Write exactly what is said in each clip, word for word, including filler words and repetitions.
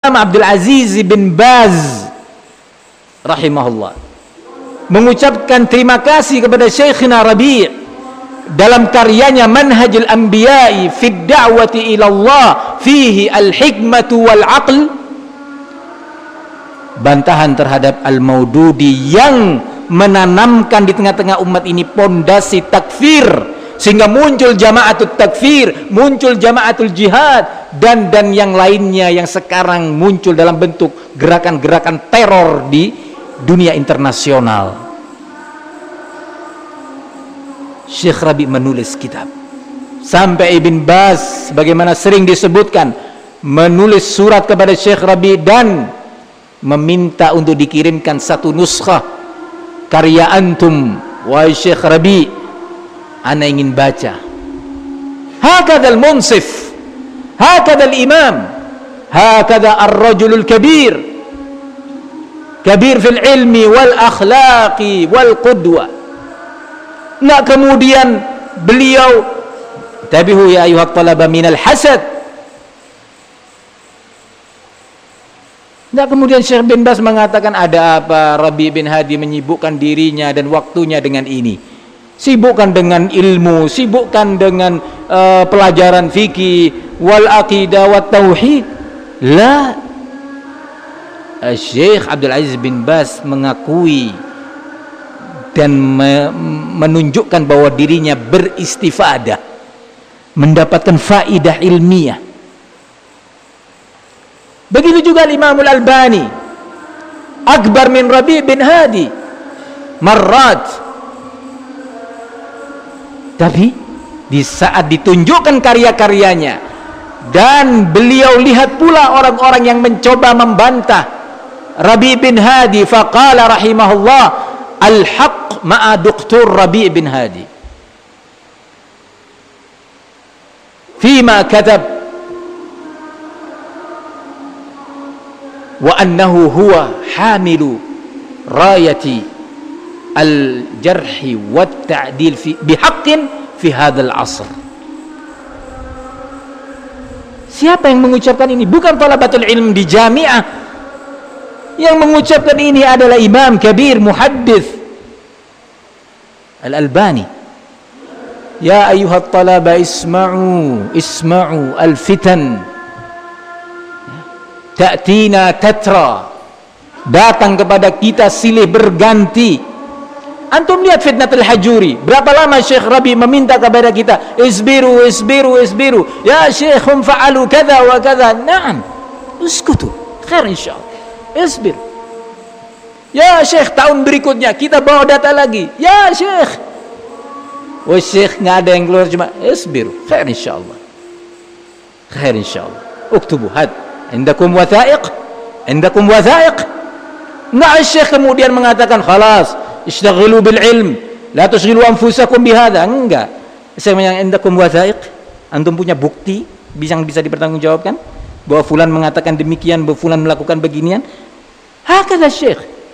Al-Imam Abdul Aziz bin Baz rahimahullah mengucapkan terima kasih kepada Syekhina Rabi' dalam karyanya Manhajul Anbiya'i fi da'wati ila Allah fihi al-hikmatu wal aql, bantahan terhadap Al-Maududi yang menanamkan di tengah-tengah umat ini pondasi takfir, sehingga muncul jamaatul takfir, muncul jamaatul jihad, dan dan yang lainnya yang sekarang muncul dalam bentuk gerakan-gerakan teror di dunia internasional. Syekh Rabi menulis kitab, sampai Ibn Baz bagaimana sering disebutkan menulis surat kepada Syekh Rabi dan meminta untuk dikirimkan satu nuskhah karya antum wahai Syekh Rabi, ana ingin baca. Hakadha al-munsif, hakadha al-imam, hakadha ar-rajulul kabir, kabir fil ilmi wal akhlaqi wal qudwa. Nggak kemudian beliau tabihu ya ayuhat talaba minal hasad. Nggak kemudian Syekh bin Baz mengatakan ada apa Rabi' bin Hadi menyibukkan dirinya dan waktunya dengan ini, sibukkan dengan ilmu, sibukkan dengan uh, pelajaran fikih wal aqidah wat tauhid. La, Syekh Abdul Aziz bin Baz mengakui dan me menunjukkan bahwa dirinya beristifadah, mendapatkan faidah ilmiah. Begitu juga Imamul Albani, akbar min Rabi' bin Hadi marrat. Tapi di saat ditunjukkan karya-karyanya dan beliau lihat pula orang-orang yang mencoba membantah Rabi' bin Hadi, faqala rahimahullah al-haq ma'a Doktor Rabi' bin Hadi fima katab wa annahu huwa hamilu rayati al-jarhi wat ta'dil fi bihaqqin fi hadzal asr. Siapa yang mengucapkan ini? Bukan talabatul ilm di jamiah. Yang mengucapkan ini adalah imam kabir muhaddits Al-Albani. Ya ayyuhat talaba isma'u isma'u al-fitan ta'tina tatra, datang kepada kita silih berganti. Antum lihat fitnatul hajuri, berapa lama Syekh Rabi meminta kepada kita isbiru isbiru isbiru ya Syekh hum fa'alu kadza wa kadza. Naam, uskutu khair insyaallah, isbir ya Syekh, tahun berikutnya kita bawa data lagi ya Syekh. Oh Syekh nggak ada yang keluar, cuma isbiru khair insyaallah, khair insyaallah. Uktubu had indakum wathaiq, indakum wathaiq. Nggak Syekh kemudian mengatakan khalas ishtaghilu bil ilm la tushghilu anfusakum bihadza. Enggak, saya yang indakum wathaiq, antum punya bukti yang bisa dipertanggungjawabkan bahwa fulan mengatakan demikian, bahwa fulan melakukan beginian. Hakadha Syekh.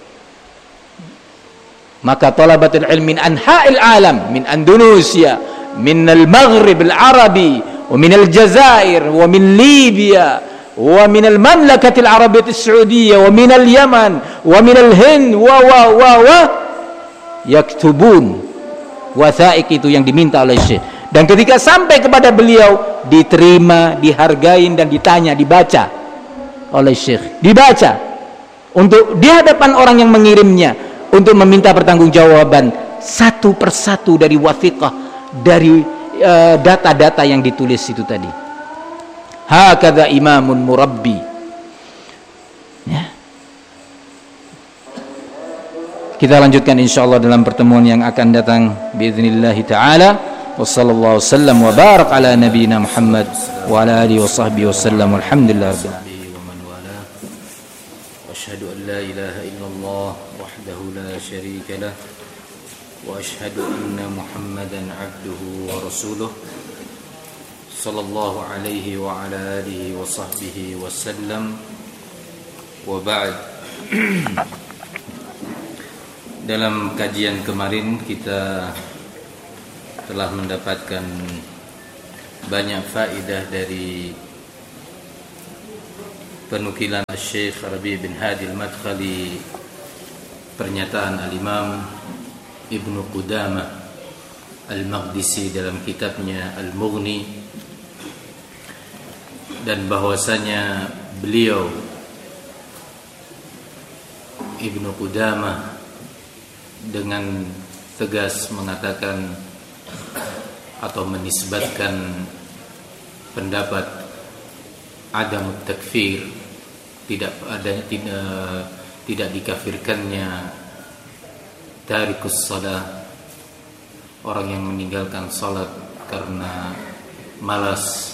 Maka talabatul ilm min anha'il alam, min Indonesia, min al-Maghrib al-Arabi, wa min al-Jazair, wa min Libya, wa min al-Mamlakah al-Arabiyyah as-Saudiyyah, wa min al-Yaman, wa min al-Hind, wa wa wa wa yaktubun watha'iq, itu yang diminta oleh Syekh. Dan ketika sampai kepada beliau diterima, dihargain dan ditanya, dibaca oleh Syekh, dibaca untuk di hadapan orang yang mengirimnya untuk meminta pertanggungjawaban satu persatu dari wathiqah, dari data-data uh, yang ditulis itu tadi. Hakadha imamun murabbi. Ya. Kita lanjutkan insyaallah dalam pertemuan yang akan datang biiznillah taala. Wassallallahu wasallam wa barak ala nabiyyina Muhammad wa ala alihi wa sahbihi wasallam. Alhamdulillah. واشهد ان لا اله الا الله وحده لا شريك له واشهد ان محمدا عبده ورسوله صلى الله عليه وعلى اله وصحبه وسلم وبعد. Dalam kajian kemarin kita telah mendapatkan banyak faedah dari penukilan Syekh Rabi' bin Hadi al-Madkhali, pernyataan Al-Imam Ibnu Qudamah Al-Maqdisi dalam kitabnya Al-Mughni, dan bahwasanya beliau Ibnu Qudamah dengan tegas mengatakan atau menisbatkan pendapat adam takfir, tidak ada tidak tidak dikafirkannya tarikus shalah, orang yang meninggalkan salat karena malas,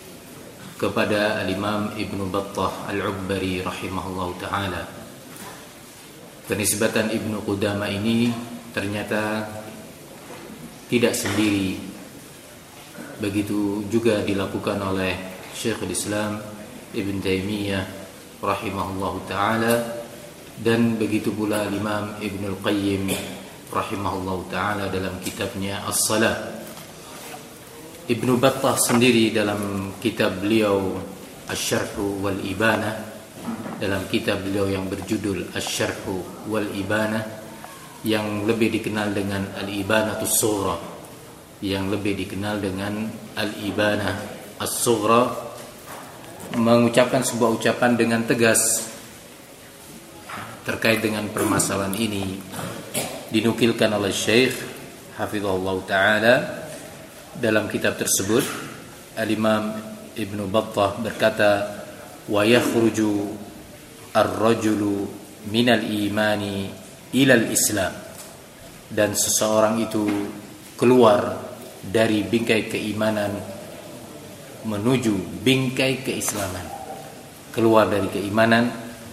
kepada Al-Imam Ibnu Battah Al-Ubbari rahimahullahu taala. Penisbatan Ibnu Qudamah ini ternyata tidak sendiri, begitu juga dilakukan oleh Syekhul Islam Ibn Taimiyah rahimahullahu taala, dan begitu pula Imam Ibnul Qayyim rahimahullahu taala dalam kitabnya As-Salah. Ibnu Battah sendiri dalam kitab beliau Asy-Syarh wal Ibanah, dalam kitab beliau yang berjudul Asy-Syarh wal Ibanah, yang lebih dikenal dengan Al-Ibanatus Sughra, yang lebih dikenal dengan Al-Ibanah As-Sughra, mengucapkan sebuah ucapan dengan tegas terkait dengan permasalahan ini. Dinukilkan oleh Syekh hafizahullah taala dalam kitab tersebut, Al-Imam Ibnu Battah berkata, wa yakhruju ar-rajulu minal imani ilal Islam, dan seseorang itu keluar dari bingkai keimanan menuju bingkai keislaman, keluar dari keimanan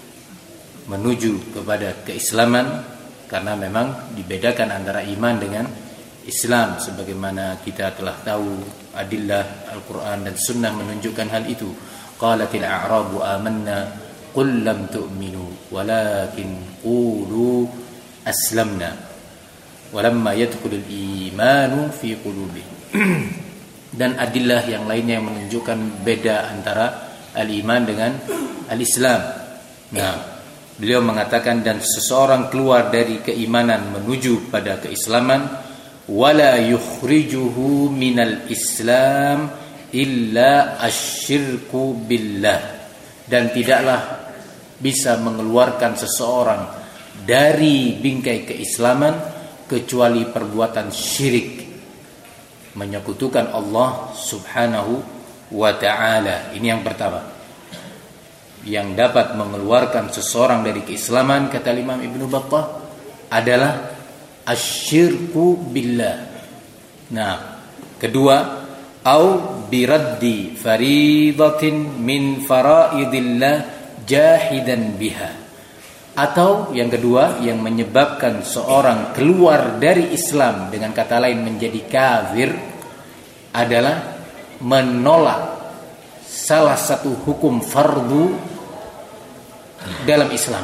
menuju kepada keislaman, karena memang dibedakan antara iman dengan Islam, sebagaimana kita telah tahu adillah Al-Quran dan Sunnah menunjukkan hal itu. Qalatil a'rabu amanna qul lam tu'minu walakin qulu aslamna walamma yadkhulul imanu fi qulubihim. Dan adillah yang lainnya yang menunjukkan beda antara al-iman dengan al-Islam. Nah, beliau mengatakan, dan seseorang keluar dari keimanan menuju pada keislaman, wala yukhrijuhu minal Islam illa asyirku billah, dan tidaklah bisa mengeluarkan seseorang dari bingkai keislaman kecuali perbuatan syirik, menyekutukan Allah subhanahu wa ta'ala. Ini yang pertama, yang dapat mengeluarkan seseorang dari keislaman, kata Imam Ibnu Battah, adalah asyirku billah. Nah, kedua, au biraddi faridatin min faraidillah jahidan biha, atau yang kedua yang menyebabkan seorang keluar dari Islam, dengan kata lain menjadi kafir, adalah menolak salah satu hukum fardu dalam Islam.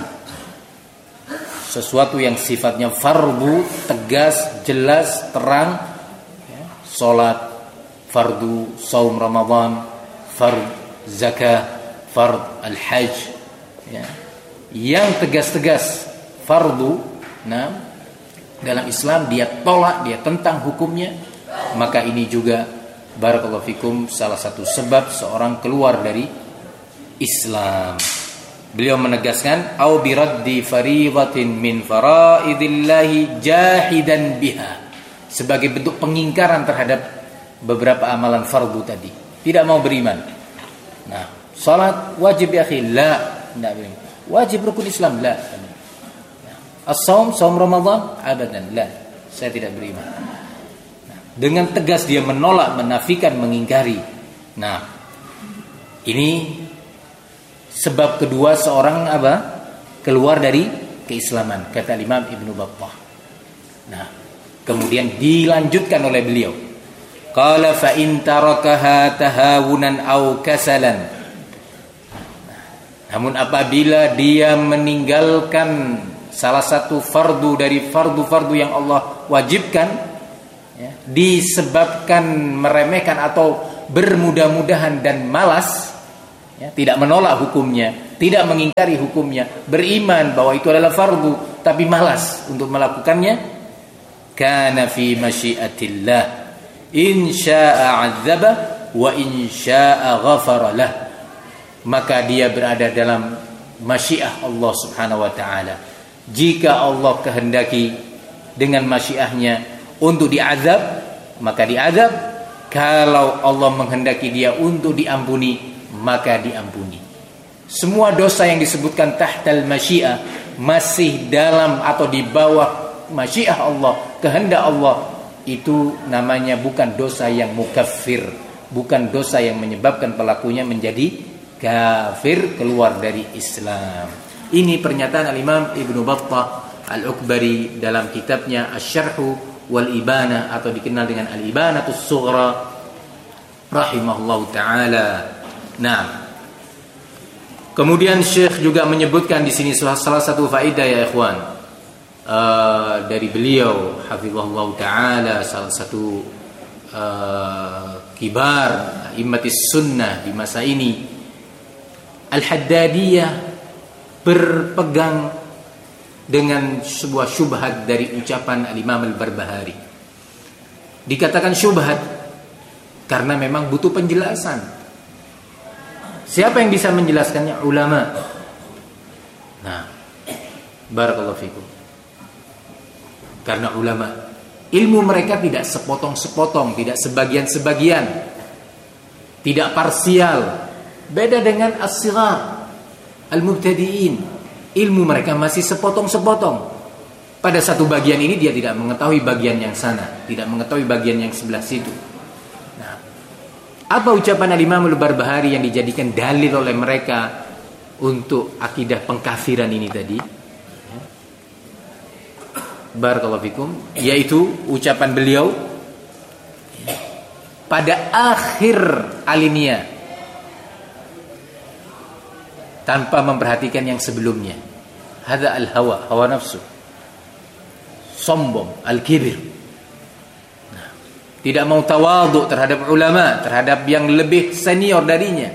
Sesuatu yang sifatnya fardu, tegas, jelas, terang, ya, salat fardu, saum Ramadan, fard zakah, fard al-hajj, ya, yang tegas-tegas fardu, nah, dalam Islam dia tolak, dia tentang hukumnya, maka ini juga barakallahu fikum salah satu sebab seorang keluar dari Islam. Beliau menegaskan, au biraddi faridatin min faraidillahi jahidan biha, sebagai bentuk pengingkaran terhadap beberapa amalan fardu tadi, tidak mau beriman. Nah, salat wajib ya akhi, la, tidak beriman. Wajib rukun Islam, la. As-saum, saum Ramadan, abadan, la, saya tidak beriman. Nah, dengan tegas dia menolak, menafikan, mengingkari. Nah, ini sebab kedua seorang apa? Keluar dari keislaman, kata Imam Ibnu Battah. Nah, kemudian dilanjutkan oleh beliau, qala fa in tarakaha tahawunan aw kasalan. Namun apabila dia meninggalkan salah satu fardu dari fardu-fardu yang Allah wajibkan, ya, disebabkan meremehkan atau bermudah-mudahan dan malas, ya, tidak menolak hukumnya, tidak mengingkari hukumnya, beriman bahwa itu adalah fardu, tapi malas untuk melakukannya, kana fi masyiatillah, in syaa'a 'adzaba wa in syaa'a ghafara lah. Maka dia berada dalam masyiah Allah Subhanahu wa taala. Jika Allah kehendaki dengan masyiahnya untuk diazab, maka diazab. Kalau Allah menghendaki dia untuk diampuni, maka diampuni. Semua dosa yang disebutkan tahtal masyiah, masih dalam atau di bawah masyiah Allah, kehendak Allah, itu namanya bukan dosa yang mukaffir, bukan dosa yang menyebabkan pelakunya menjadi kafir, keluar dari Islam. Ini pernyataan al-Imam Ibnu Battah Al-Ukbari dalam kitabnya Asy-Syarh wal Ibana, atau dikenal dengan Al-Ibanatus Sughra, rahimahullahu taala. Nah, kemudian Syekh juga menyebutkan di sini salah satu faedah ya ikhwan, uh, dari beliau hafizahullah taala, salah satu uh, kibar immatis sunnah di masa ini. Al-Haddadiyah berpegang dengan sebuah syubhat dari ucapan Al-Imam Al-Barbahari. Dikatakan syubhat karena memang butuh penjelasan. Siapa yang bisa menjelaskannya? Ulama. Nah, barakallahu fikum. Karena ulama, ilmu mereka tidak sepotong-sepotong, tidak sebagian-sebagian, tidak parsial. Beda dengan as-sighar, al-mubtadi'in. Ilmu mereka masih sepotong-sepotong. Pada satu bagian ini dia tidak mengetahui bagian yang sana, tidak mengetahui bagian yang sebelah situ. Nah, apa ucapan Al-Imam Al-Barbahari yang dijadikan dalil oleh mereka untuk akidah pengkafiran ini tadi? Barakallahu fikum, yaitu ucapan beliau pada akhir alinea, tanpa memperhatikan yang sebelumnya. Hadza al-hawa, hawa nafsu, sombong, al-kibir. Nah, tidak mau tawadhu terhadap ulama, terhadap yang lebih senior darinya.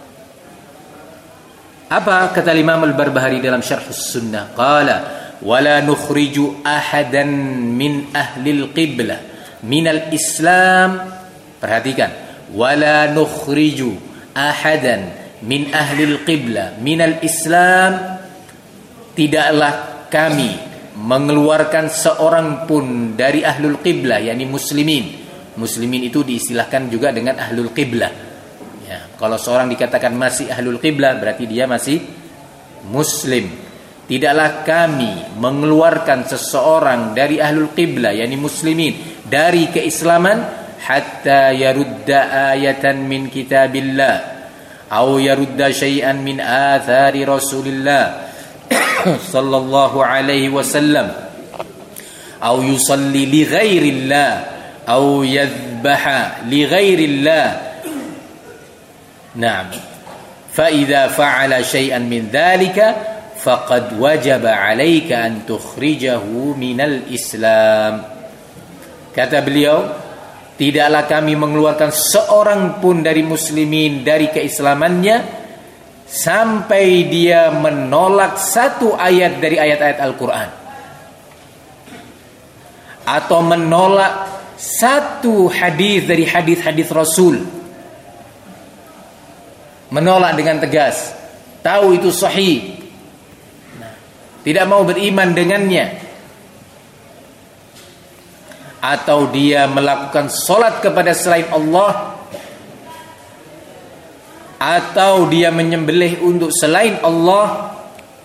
Apa kata Imam Al-Barbahari dalam Syarh Sunnah? Qala wala nukhriju ahadan min ahli al-qiblah min al-islam. Perhatikan, wala nukhriju ahadan min ahlil qiblah minal Islam, tidaklah kami mengeluarkan seorang pun dari ahlul qiblah, yakni muslimin. Muslimin itu diistilahkan juga dengan ahlul qiblah. Ya, kalau seorang dikatakan masih ahlul qiblah, berarti dia masih muslim. Tidaklah kami mengeluarkan seseorang dari ahlul qiblah, yakni muslimin, dari keislaman, hatta yarudda ayatan min kitabillah, أو يرد شيئا من آثار رسول الله صلى الله عليه وسلم أو يصلي لغير الله أو يذبح لغير الله. نعم، فإذا فعل شيئا من ذلك فقد وجب عليك أن تخرجه من الإسلام. Kata beliau, tidaklah kami mengeluarkan seorang pun dari muslimin dari keislamannya sampai dia menolak satu ayat dari ayat-ayat Al-Quran, atau menolak satu hadis dari hadis-hadis Rasul. Menolak dengan tegas, tahu itu sahih, tidak mau beriman dengannya. Atau dia melakukan solat kepada selain Allah, atau dia menyembelih untuk selain Allah,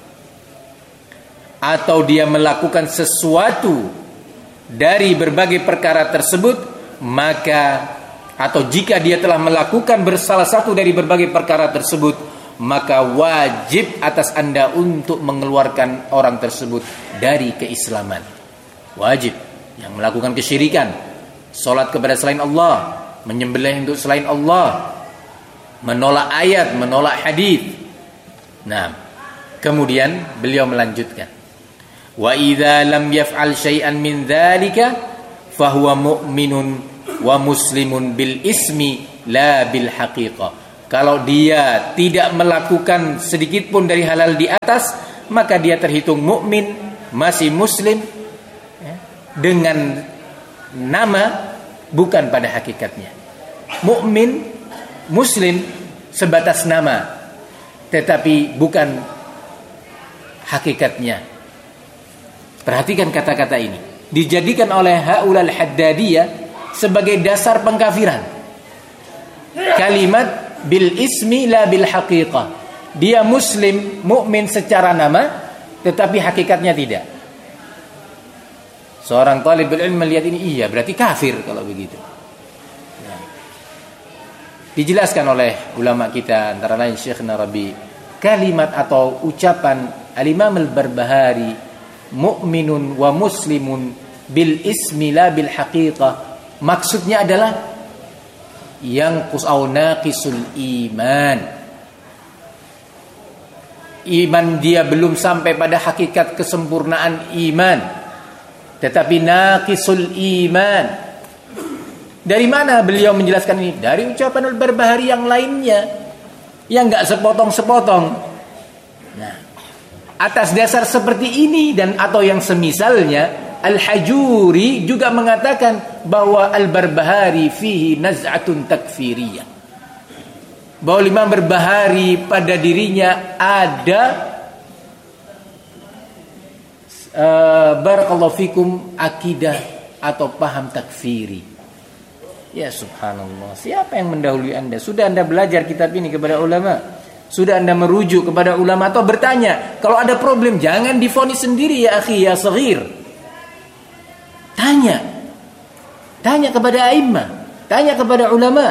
atau dia melakukan sesuatu dari berbagai perkara tersebut, maka atau jika dia telah melakukan bersalah satu dari berbagai perkara tersebut, maka wajib atas Anda untuk mengeluarkan orang tersebut dari keislaman. Wajib. Yang melakukan kesyirikan, solat kepada selain Allah, menyembelih untuk selain Allah, menolak ayat, menolak hadis. Nah, kemudian beliau melanjutkan, wa idza lam yaf'al syai'an min dzalika fahuwa mu'minun wa muslimun bil ismi la bil haqiqah. Kalau dia tidak melakukan sedikit pun dari halal di atas, maka dia terhitung mukmin, masih muslim ya, dengan nama bukan pada hakikatnya. Mukmin, muslim sebatas nama, tetapi bukan hakikatnya. Perhatikan kata-kata ini. Dijadikan oleh haulal haddadiyah sebagai dasar pengkafiran. Kalimat bil ismi la bil haqiqah. Dia muslim, mukmin secara nama, tetapi hakikatnya tidak. Seorang talibul ilm melihat ini, iya berarti kafir kalau begitu. Nah, dijelaskan oleh ulama kita antara lain Syekhna Rabi, kalimat atau ucapan Al-Imam Al-Barbahari, mu'minun wa muslimun bil ismi la bil haqiqah, maksudnya adalah yang qusau naqisul iman. Iman dia belum sampai pada hakikat kesempurnaan iman, tetapi naqisul iman. Dari mana beliau menjelaskan ini? Dari ucapan Al-Barbahari yang lainnya, yang enggak sepotong-sepotong. Nah, atas dasar seperti ini dan atau yang semisalnya, Al-Hajuri juga mengatakan bahwa Al-Barbahari fihi naz'atun takfiriyah. Bahwa Imam Barbahari pada dirinya ada uh, barakallahu fikum akidah atau paham takfiri. Ya subhanallah, siapa yang mendahului Anda? Sudah Anda belajar kitab ini kepada ulama? Sudah Anda merujuk kepada ulama atau bertanya? Kalau ada problem jangan divonis sendiri ya akhi ya saghir. Tanya. Tanya kepada a'immah, tanya kepada ulama.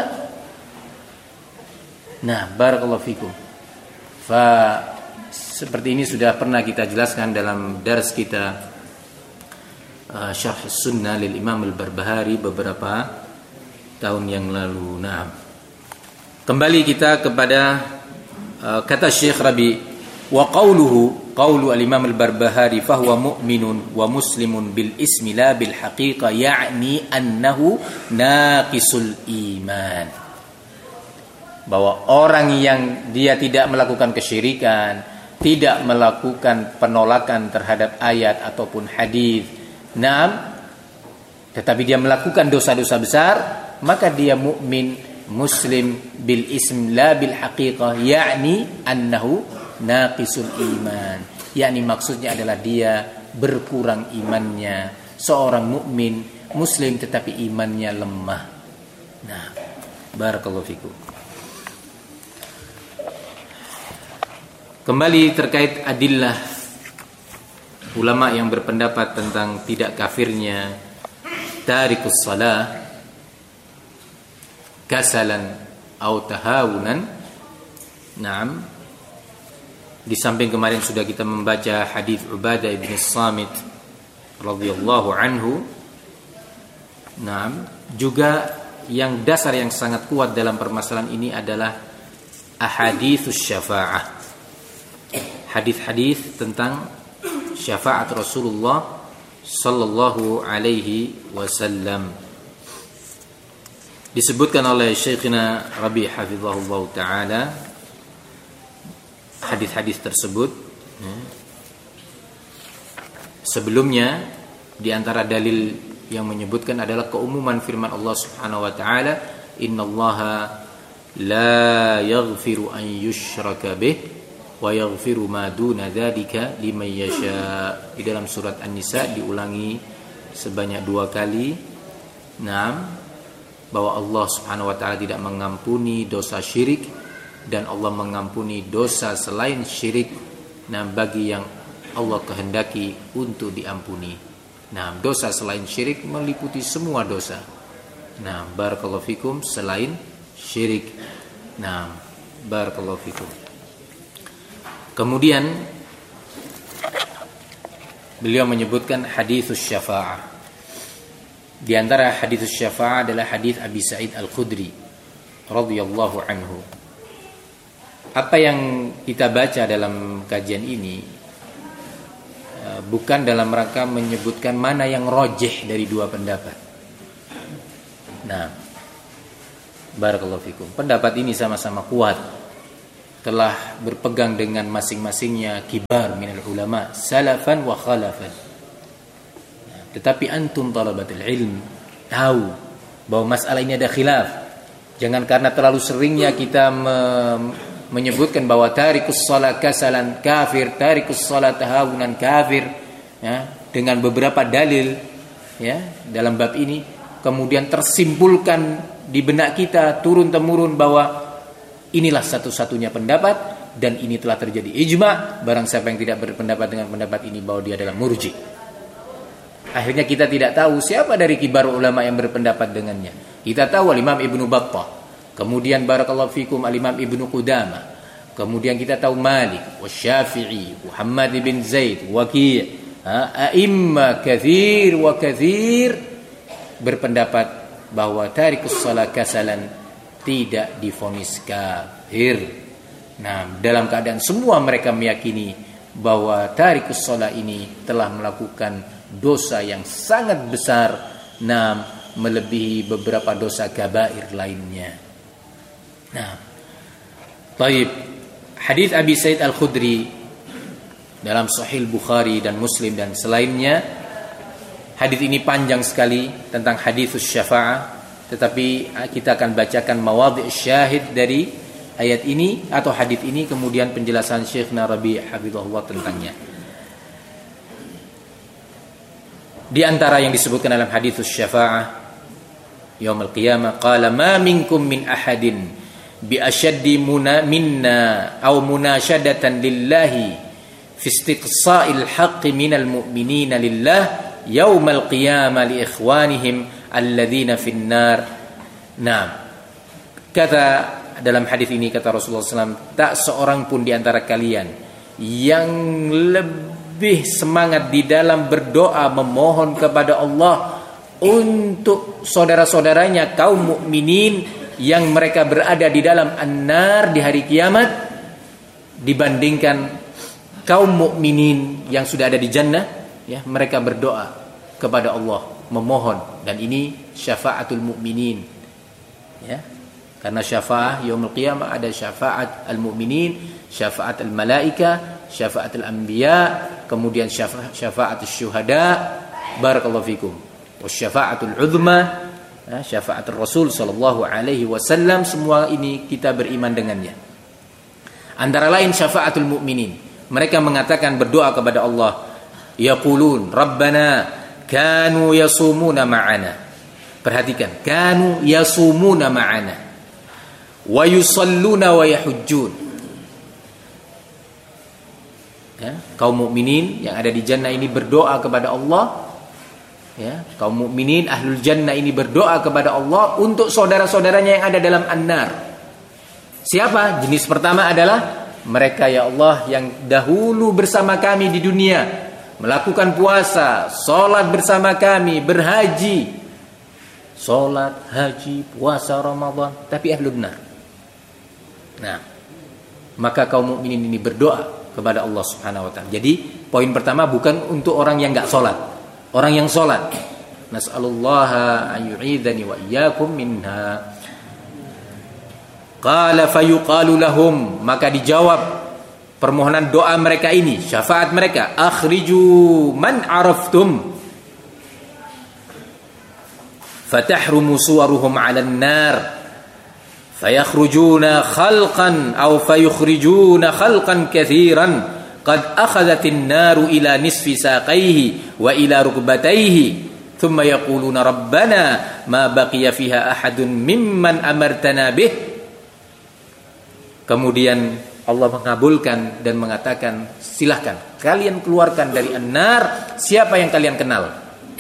Nah, barakallahu fikum. Fa seperti ini sudah pernah kita jelaskan dalam dars kita uh, Syarh Sunnah lil Imam Al-Barbahari beberapa tahun yang lalu. Nah, kembali kita kepada uh, kata Syekh Rabi, wa qawluhu, qawlu al-Imam Al-Barbahari fahuwa mu'minun wa muslimun bil ismi la bil haqiqah, ya'ni annahu naqisul iman. Bahwa orang yang dia tidak melakukan kesyirikan, tidak melakukan penolakan terhadap ayat ataupun hadis, naam, tetapi dia melakukan dosa-dosa besar, maka dia mukmin, muslim bil ism la bil haqiqah, yakni annahu naqisul iman. Yakni maksudnya adalah dia berkurang imannya. Seorang mukmin, muslim tetapi imannya lemah. Nah, barakallahu fikum. Kembali terkait adillah ulama yang berpendapat tentang tidak kafirnya tarikus salah kasalan atau tahawunan. Naam, di samping kemarin sudah kita membaca hadis Ubadah bin Samit radhiyallahu anhu. Naam, juga yang dasar yang sangat kuat dalam permasalahan ini adalah ahaditsus syafa'ah. Hadis-hadis tentang syafaat Rasulullah sallallahu alaihi wasallam. Disebutkan oleh Syekhina Rabi hafizahullah taala hadis-hadis tersebut. Sebelumnya di antara dalil yang menyebutkan adalah keumuman firman Allah Subhanahu wa taala, innallaha la yaghfiru an yushraka bih wa yaghfiru ma duna dzalika liman yasha. Di dalam surat An-Nisa diulangi sebanyak dua kali. Naam, bahwa Allah Subhanahu wa taala tidak mengampuni dosa syirik dan Allah mengampuni dosa selain syirik, nah bagi yang Allah kehendaki untuk diampuni. Nah, dosa selain syirik meliputi semua dosa. Nah, barakallahu fikum, selain syirik. Nah, barakallahu fikum. Kemudian beliau menyebutkan haditsus syafa'ah. Di antara haditsus syafa'ah adalah hadits Abi Sa'id Al-Khudri radhiyallahu anhu. Apa yang kita baca dalam kajian ini bukan dalam rangka menyebutkan mana yang rojih dari dua pendapat. Nah, Barakallahu fikum. Pendapat ini sama-sama kuat. Telah berpegang dengan masing-masingnya kibar minal ulama, salafan wa khalafan. Tetapi antum talabatul ilm tahu bahwa masalah ini ada khilaf. Jangan karena terlalu seringnya kita me- menyebutkan bahwa tarikus shalah kasalan kafir, tarikus shalah tahawunan kafir, ya, dengan beberapa dalil, ya, dalam bab ini, kemudian tersimpulkan di benak kita turun temurun bahwa inilah satu-satunya pendapat dan ini telah terjadi ijma. Barang siapa yang tidak berpendapat dengan pendapat ini bahwa dia adalah murji. Akhirnya kita tidak tahu siapa dari kibar ulama yang berpendapat dengannya. Kita tahu Al-Imam Ibnu Battah, kemudian barakallahu fikum Al-Imam Ibnu Qudamah, kemudian kita tahu Malik, Wasyafi'i, Muhammad bin Zaid, Waqi', a'imma katsir wa katsir berpendapat bahwa tarikus shalah kasalan tidak divonis kafir. Nah, dalam keadaan semua mereka meyakini bahwa tarikus shalah ini telah melakukan dosa yang sangat besar, nah, melebihi beberapa dosa kabair lainnya. Nah, baik, hadis Abi Sa'id Al-Khudri dalam Sahih Bukhari dan Muslim dan selainnya. Hadis ini panjang sekali tentang haditsus syafa'ah, tetapi kita akan bacakan mawadhi' syahid dari ayat ini atau hadis ini, kemudian penjelasan Syekhna Rabi' hafizahullah tentangnya. Di antara yang disebutkan dalam haditsus syafa'ah yaumul qiyamah, qala ma minkum min ahadin bi ashaddi minna aw munashadatan lillahi fi istiqsa'il haqqi minal mu'minina lillah yaumal qiyamah li ikhwanihim alladzina finnar. Nah, kata dalam hadis ini, kata Rasulullah shallallahu alaihi wasallam, tak seorang pun di antara kalian yang lebih semangat di dalam berdoa memohon kepada Allah untuk saudara-saudaranya kaum mukminin yang mereka berada di dalam an-nar di hari kiamat dibandingkan kaum mukminin yang sudah ada di jannah, ya, mereka berdoa kepada Allah memohon, dan ini syafaatul mukminin, ya, karena syafaat yaumul qiyamah ada syafaat al-mukminin, syafaat al-malaika, syafaat al-anbiya, kemudian syafaat syafaat syuhada, barakallahu fikum, wasyafaatul uzma, syafaat Rasul sallallahu alaihi wasallam. Semua ini kita beriman dengannya. Antara lain syafaatul mukminin, mereka mengatakan berdoa kepada Allah, yaqulun rabbana kanu yasumuna ma'ana. Perhatikan, kanu yasumuna ma'ana wa yusalluna wa yahujjun. Ya, kaum mukminin yang ada di jannah ini berdoa kepada Allah, ya, kaum mukminin ahlul jannah ini berdoa kepada Allah untuk saudara-saudaranya yang ada dalam an-nar. Siapa? Jenis pertama adalah mereka, ya Allah, yang dahulu bersama kami di dunia, melakukan puasa, sholat bersama kami, berhaji, sholat, haji, puasa Ramadan, tapi ahlun nar. Nah, maka kaum mukminin ini berdoa kepada Allah Subhanahu wa taala. Jadi, poin pertama bukan untuk orang yang enggak sholat, orang yang sholat. Nas'alullaha an yu'idhani wa iyyakum minha. Qala fayuqalu lahum, maka dijawab permohonan doa mereka ini, syafaat mereka, akhriju man araftum fatahrumu suwaruhum 'alan nar fayakhrujuna khalqan aw fayukhrijuna khalqan katsiran qad akhadhatin naru ila nisfi saqaihi wa ila rukbatayhi thumma yaquluna rabbana ma baqiya fiha ahadun mimman amartana bih. Kemudian Allah mengabulkan dan mengatakan, silahkan kalian keluarkan dari an-nar siapa yang kalian kenal.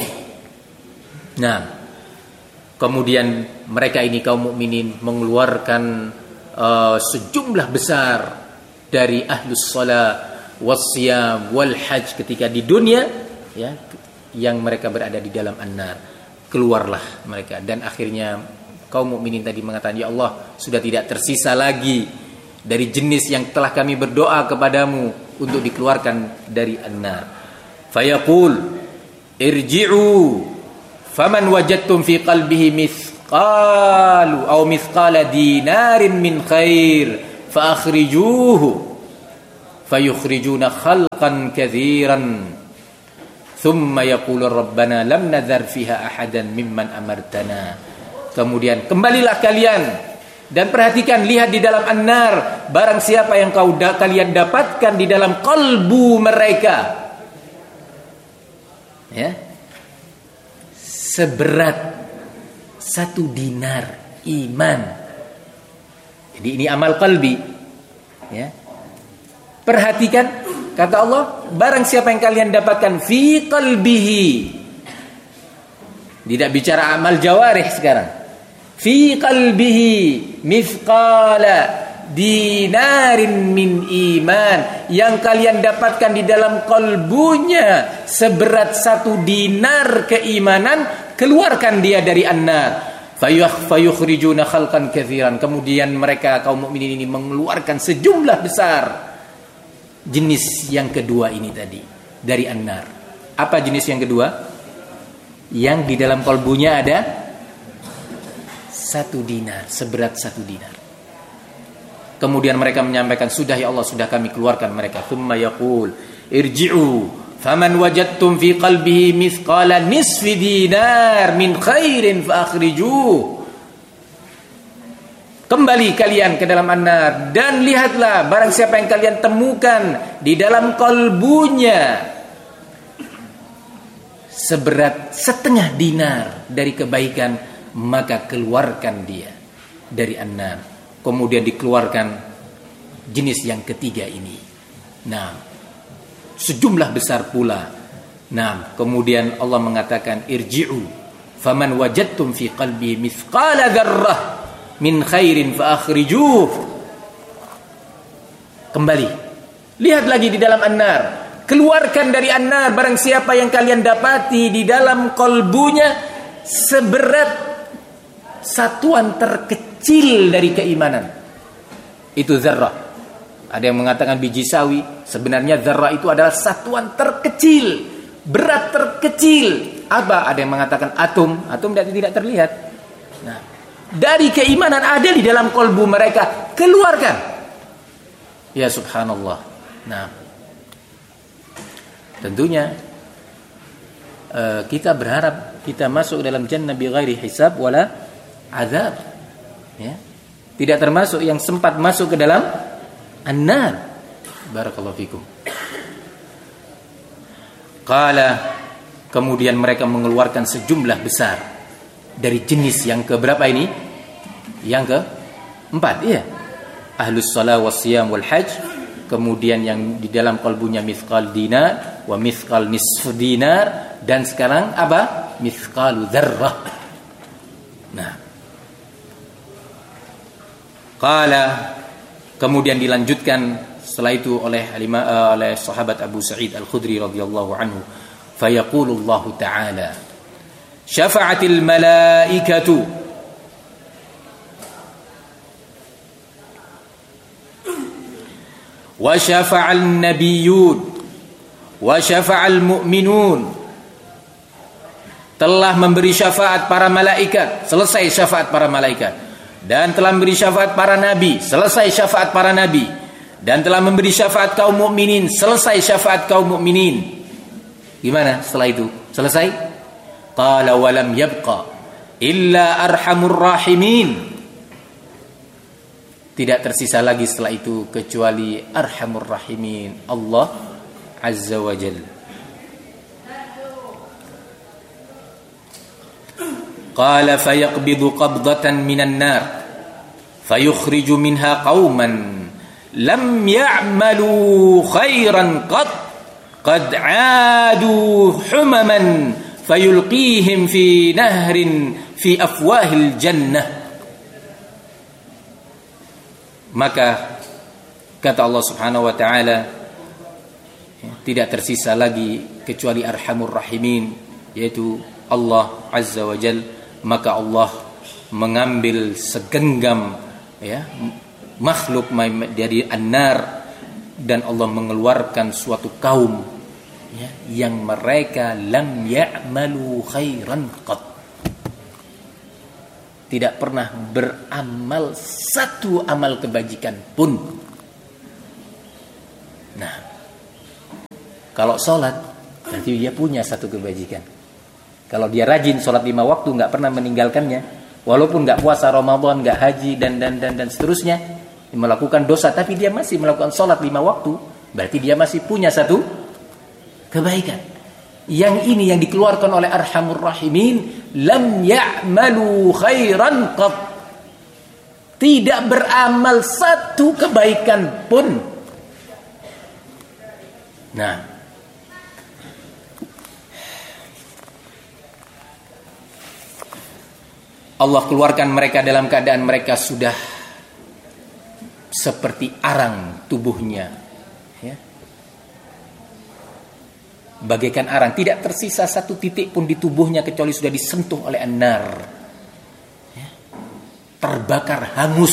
Nah, kemudian mereka ini kaum mukminin mengeluarkan uh, sejumlah besar dari ahlus shalah wassiyam wal hajj ketika di dunia, ya, yang mereka berada di dalam an-nar. Keluarlah mereka, dan akhirnya kaum mukminin tadi mengatakan, ya Allah, sudah tidak tersisa lagi dari jenis yang telah kami berdoa kepadamu untuk dikeluarkan dari an-nar. Fayaqul irji'u faman wajadtum fi qalbihi qalu aw mithqala dinarin min khair fa akhrijuhu fayukhrijuna khalqan katsiran thumma yaqulu rabbana lam nadhar fiha ahadan mimman amartana. Kemudian kembalilah kalian dan perhatikan, lihat di dalam an-nar, barang siapa yang kau da- kalian dapatkan di dalam kalbu mereka, ya, seberat satu dinar iman. Jadi ini amal qalbi, ya. Perhatikan, kata Allah, barang siapa yang kalian dapatkan fi qalbihi. Tidak bicara amal jawarih sekarang. Fi qalbihi mithqala dinarin min iman, yang kalian dapatkan di dalam kalbunya seberat satu dinar keimanan, keluarkan dia dari an-nar. Fayukhrijuna khalqan katsiran. Kemudian mereka kaum mukminin ini mengeluarkan sejumlah besar jenis yang kedua ini tadi dari an-nar. Apa jenis yang kedua? Yang di dalam kalbunya ada satu dinar, seberat satu dinar. Kemudian mereka menyampaikan, sudah ya Allah, sudah kami keluarkan mereka. Thumma yaqul irji'u faman wajadtum fi qalbihi mithqala nisfi dinar min khairin fa akhrijuh. Kembali kalian ke dalam an-nar dan lihatlah barang siapa yang kalian temukan di dalam kalbunya seberat setengah dinar dari kebaikan, maka keluarkan dia dari an-nar. Kemudian dikeluarkan jenis yang ketiga ini. Nah, sejumlah besar pula. Nah, kemudian Allah mengatakan irji'u faman wajadtum fi qalbi mithqala dzarrah min khairin fa akhrijuh. Kembali, lihat lagi di dalam an-nar, keluarkan dari an-nar barang siapa yang kalian dapati di dalam kalbunya seberat satuan terkecil dari keimanan. Itu zarrah. Ada yang mengatakan biji sawi, sebenarnya zarrah itu adalah satuan terkecil, berat terkecil. Apa? Ada yang mengatakan atom, atom tidak terlihat. Nah, dari keimanan ada di dalam kalbu mereka, keluarkan. Ya subhanallah. Nah, tentunya uh, kita berharap kita masuk dalam jannah bi ghairi hisab wala azab, ya. Tidak termasuk yang sempat masuk ke dalam an-nar. Barakallahu fikum. Qala, kemudian mereka mengeluarkan sejumlah besar dari jenis yang keberapa ini? Yang keempat, iya. Ahlus shalah was siyam wal hajj. Kemudian yang di dalam kalbunya mithqal dinar wa mithqal nisf dinar, dan sekarang apa? Mithqalu dzarrah. Nah, qala, kemudian dilanjutkan setelah itu oleh uh, oleh sahabat Abu Sa'id Al-Khudri radhiyallahu anhu, fayaqulu Allah ta'ala syafa'atil malaikatu wa syafa'al nabiyyun wa syafa'al mu'minun. Telah memberi syafaat para malaikat, selesai syafaat para malaikat. Dan telah memberi syafaat para nabi, selesai syafaat para nabi. Dan telah memberi syafaat kaum mukminin, selesai syafaat kaum mukminin. Gimana setelah itu? Selesai? Qala wa lam yabqa illa arhamur rahimin. Tidak tersisa lagi setelah itu kecuali arhamur rahimin, Allah Azza wa Jalla. Qala fayaqbidu qabdatan minan nar fayukhriju minha qauman lam ya'malu khairan qad qad 'adu humaman fayulqihim fi nahrin fi afwahil jannah. Maka kata Allah Subhanahu wa taala, tidak tersisa lagi kecuali arhamur rahimin, yaitu Allah Azza wa Jalla. Maka Allah mengambil segenggam, ya, makhluk dari an-nar, dan Allah mengeluarkan suatu kaum, ya, yang mereka lam ya'malu khairan qat, tidak pernah beramal satu amal kebajikan pun. Nah, kalau sholat berarti dia punya satu kebajikan. Kalau dia rajin sholat lima waktu, nggak pernah meninggalkannya, walaupun nggak puasa Ramadan, nggak haji dan dan dan dan seterusnya, melakukan dosa, tapi dia masih melakukan sholat lima waktu, berarti dia masih punya satu kebaikan. Yang ini yang dikeluarkan oleh Arhamur Rahimin, lam ya'malu khairan qat, tidak beramal satu kebaikan pun. Nah, Allah keluarkan mereka dalam keadaan mereka sudah seperti arang tubuhnya, ya, bagaikan arang, tidak tersisa satu titik pun di tubuhnya kecuali sudah disentuh oleh an-nar, ya, terbakar hangus,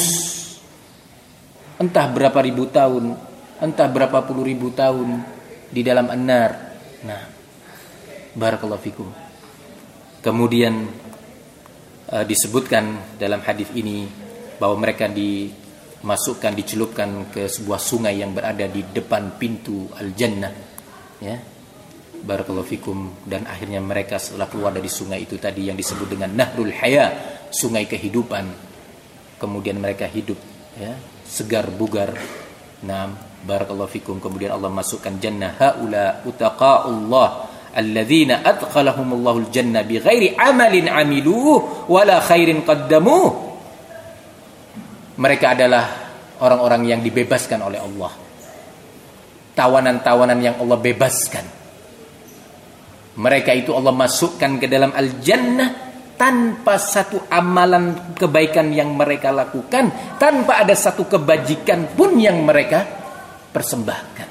entah berapa ribu tahun, entah berapa puluh ribu tahun di dalam an-nar. Nah, barakallahu fikum. Kemudian uh, disebutkan dalam hadis ini bahwa mereka dimasukkan, dicelupkan ke sebuah sungai yang berada di depan pintu al-jannah, ya, barakallahu fikum. Dan akhirnya mereka setelah keluar dari sungai itu tadi yang disebut dengan Nahrul Haya, sungai kehidupan, kemudian mereka hidup, ya, segar bugar. Naam, barakallahu fikum. Kemudian Allah masukkan jannah, haula utaqaullah alladzina adkhalahumullahu al-jannah bighairi amalin amiluhu wala khairin qaddamuh. Mereka adalah orang-orang yang dibebaskan oleh Allah, tawanan-tawanan yang Allah bebaskan. Mereka itu Allah masukkan ke dalam al-jannah tanpa satu amalan kebaikan yang mereka lakukan, tanpa ada satu kebajikan pun yang mereka persembahkan.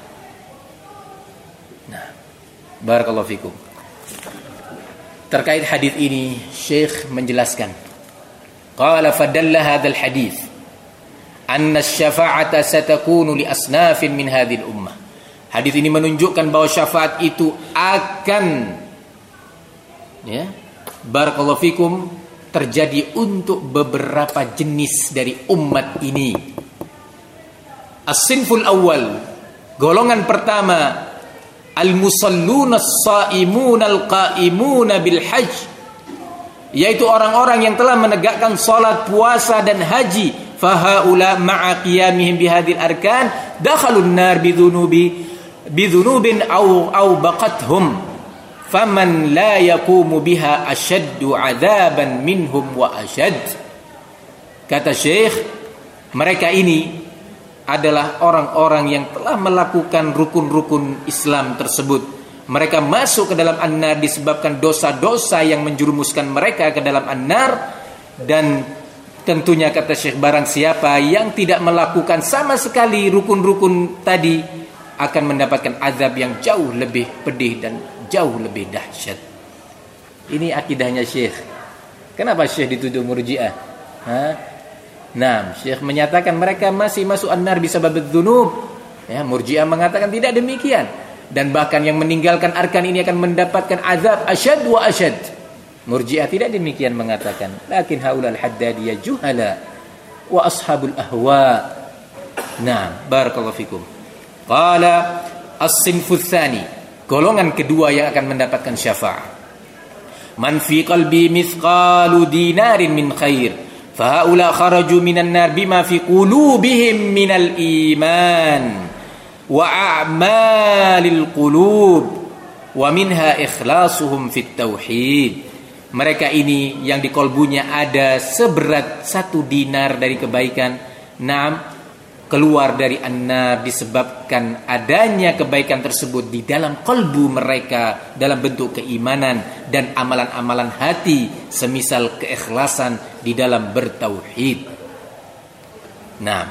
Nah, barakallahu fikum. Terkait hadis ini, Syekh menjelaskan, qala fadalla hadzal hadis anna asy-syafa'ata satakunu li asnafin min hadhil ummah. Hadis ini menunjukkan bahwa syafaat itu akan, ya, barakallahu fikum, terjadi untuk beberapa jenis dari umat ini. As-sinful awal, golongan pertama, al-musalluna as-saimuna al-qaimuna bil hajj, yaitu orang-orang yang telah menegakkan salat, puasa dan haji. Fahaula ma'a qiyamihim bihadhil arkan dakhalun nar bidzunubi bidhunubin au au baqathum faman la yaqumu biha ashaddu adzaban minhum wa ashad. Kata Syekh, mereka ini adalah orang-orang yang telah melakukan rukun-rukun Islam tersebut. Mereka masuk ke dalam an-nar disebabkan dosa-dosa yang menjerumuskan mereka ke dalam an-nar. Dan tentunya kata Syekh, barang siapa yang tidak melakukan sama sekali rukun-rukun tadi akan mendapatkan azab yang jauh lebih pedih dan jauh lebih dahsyat. Ini akidahnya Syekh. Kenapa Syekh dituduh murji'ah? Hah? Nah, Syekh menyatakan mereka masih masuk an-nar bisabab dzunub. Ya, murji'ah mengatakan tidak demikian. Dan bahkan yang meninggalkan arkan ini akan mendapatkan azab asyad wa asyad. Murji'ah tidak demikian mengatakan. Lakin haulal haddadiyah juhala wa ashabul ahwa. Nah, barakallahu fikum. Qala as-sinfu tsani, golongan kedua yang akan mendapatkan syafaat. Man fi qalbi mithqalu dinarin min khair, fa haula kharaju minan nar bima fi qulubihim minal iman wa a'malil qulub wa minha ikhlasuhum fit tauhid. Mereka ini yang di kolbunya ada seberat satu dinar dari kebaikan, naam, keluar dari an-nar disebabkan adanya kebaikan tersebut di dalam kolbu mereka dalam bentuk keimanan dan amalan-amalan hati semisal keikhlasan di dalam bertauhid. Naam.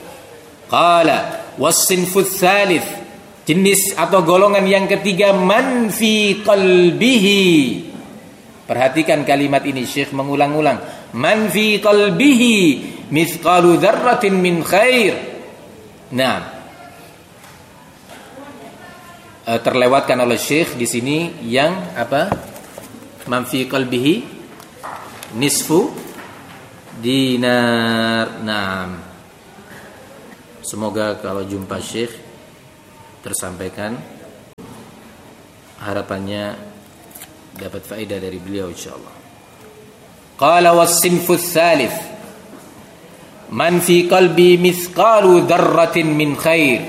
Qala was-sinfu tsalits, jenis atau golongan yang ketiga, man fi qalbihi. Perhatikan kalimat ini, Syekh mengulang-ulang. Man fi qalbihi mithqalu dzarratin min khair. Nah, terlewatkan oleh Syekh di sini yang apa? Man fi qalbihi nisfu dinar. Naam. Semoga kalau jumpa Syekh tersampaikan, harapannya dapat faedah dari beliau insyaallah. Qala was-sinfu ats-tsalits man fi qalbi mithqalu dzarratin min khair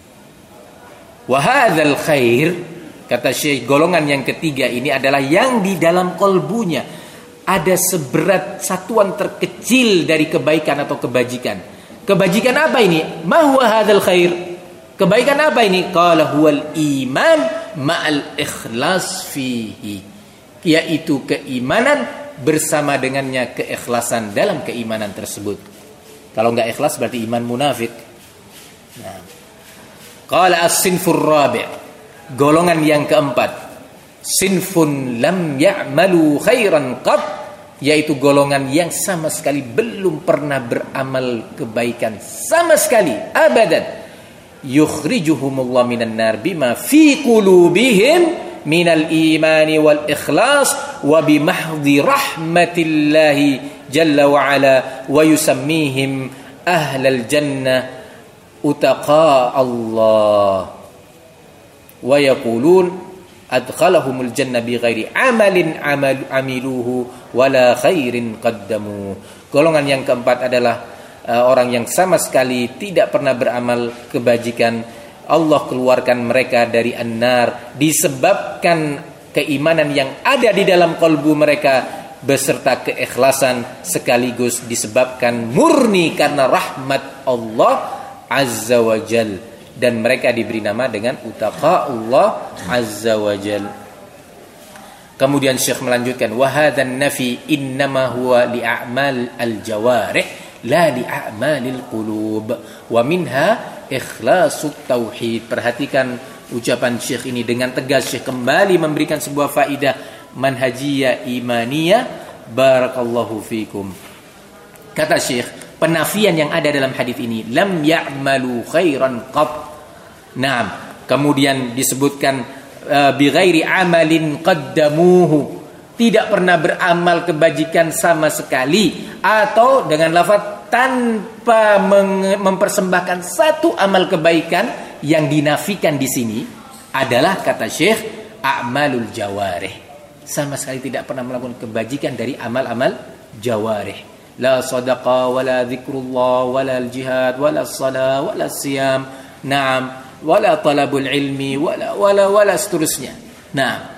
wa hadzal khair, kata Syekh, golongan yang ketiga ini adalah yang di dalam kolbunya ada seberat satuan terkecil dari kebaikan atau kebajikan. Kebajikan apa ini? Ma huwa hadzal khair? Kebaikan apa ini? Qala huwal iman ma'al ikhlas fihi, yaitu keimanan bersama dengannya keikhlasan dalam keimanan tersebut. Kalau enggak ikhlas berarti iman munafik. Nah. Qala as-sinfur rabi', golongan yang keempat, sinfun lam ya'malu khairan qat, yaitu golongan yang sama sekali belum pernah beramal kebaikan sama sekali, abadan. Yukhrijuhumullah minan nar bima fi qulubihim minal imani wal ikhlas wa bimahdhi rahmatillahi jalla wa ala wa yusammihim ahlal jannah utaqa Allah wa yaqulun adkhalahumul jannah bighairi amalin amal amiluhu wala khairin qaddamu. Golongan yang keempat adalah Uh, orang yang sama sekali tidak pernah beramal kebajikan, Allah keluarkan mereka dari an-nar disebabkan keimanan yang ada di dalam kalbu mereka beserta keikhlasan, sekaligus disebabkan murni karena rahmat Allah azza wa jal, dan mereka diberi nama dengan utaqa Allah azza wa jal. Kemudian Syekh melanjutkan, wa hadzan nafi innama huwa li a'mal al-jawarih la li a'malil qulub wa minha ikhlasut tauhid. Perhatikan ucapan Syekh ini dengan tegas. Syekh kembali memberikan sebuah faidah manhajiyah imaniyah. Barakallahu fikum. Kata Syekh, penafian yang ada dalam hadis ini, lam ya'malu khairan qat. Naam. Kemudian disebutkan uh, bi ghairi amalin qaddamuhu, tidak pernah beramal kebajikan sama sekali, atau dengan lafaz tanpa mempersembahkan satu amal kebaikan. Yang dinafikan di sini adalah, kata Syekh, a'malul jawarih, sama sekali tidak pernah melakukan kebajikan dari amal-amal jawarih. La sadaqa wala zikrullah wala jihad wala salat wala siyam, na'am, wala talabul ilmi wala wala wala seterusnya. Nah,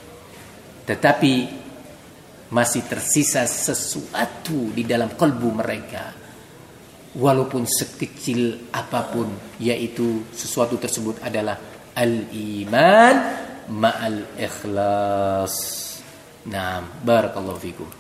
tetapi masih tersisa sesuatu di dalam kalbu mereka, walaupun sekecil apapun, yaitu sesuatu tersebut adalah al-iman ma'al ikhlas. Naam, barakallahu fikum.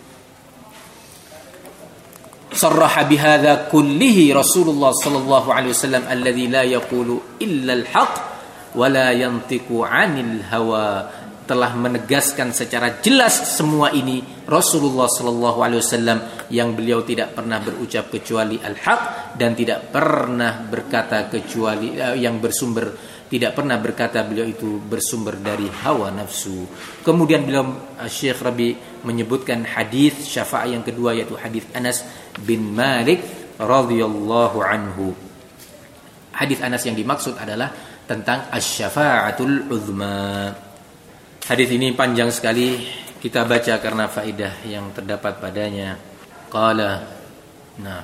Sarraha bihadza kullihi Rasulullah sallallahu alaihi wasallam alladzi la yaqulu illa al-haq wa la yantiqu 'anil hawa. Telah menegaskan secara jelas semua ini Rasulullah sallallahu alaihi wasallam, yang beliau tidak pernah berucap kecuali al-haq, dan tidak pernah berkata kecuali uh, yang bersumber tidak pernah berkata beliau itu bersumber dari hawa nafsu. Kemudian beliau uh, Syekh Rabi menyebutkan hadis syafaat yang kedua, yaitu hadis Anas bin Malik radhiyallahu anhu. Hadis Anas yang dimaksud adalah tentang asy-syafa'atul uzma. Hadis ini panjang sekali, kita baca karena faidah yang terdapat padanya. Qala, nah,